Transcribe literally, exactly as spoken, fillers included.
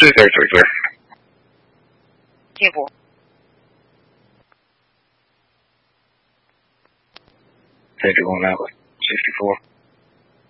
最clear,最clear. 进步。 再指控来回 sixty-four.